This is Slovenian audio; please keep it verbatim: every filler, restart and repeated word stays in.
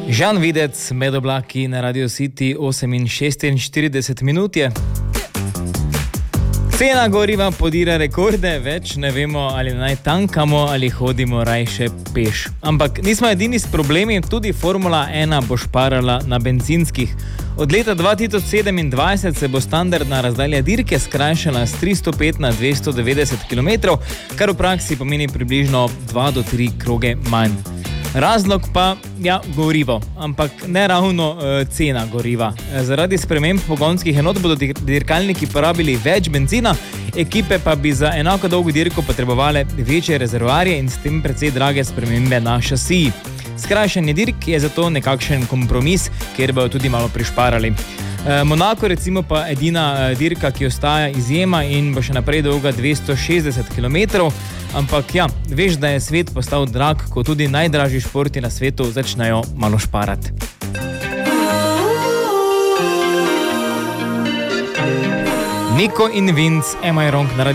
Žan Videc med oblaki na Radio City osem in šestinštirideset minut je. Cena goriva podira rekorde, več ne vemo, ali naj tankamo ali hodimo rajše peš. Ampak nismo edini s problemi, tudi Formula ena bo šparala na bencinskih. Od leta dva tisoč sedemindvajset se bo standardna razdalja dirke skrajšala s tristo pet na dvesto devetdeset kilometrov, kar v praksi pomeni približno dva do tri kroge manj. Razlog pa, ja, gorivo, ampak ne ravno e, cena goriva. E, zaradi sprememb pogonskih enot bodo dirkalniki porabili več benzina, ekipe pa bi za enako dolgo dirko potrebovale večje rezervoarje in s tem precej drage spremembe na šasiji. Skrajšanje dirk je zato nekakšen kompromis, kjer bojo tudi malo prišparali. E, Monako recimo pa edina dirka, ki ostaja izjema in bo še naprej dolga dvesto šestdeset kilometrov, ampak ja, veš, da je svet postal drag, ko tudi najdražji športi na svetu začnejo malo šparati. Nico in Vince, Am I Wrong na Radio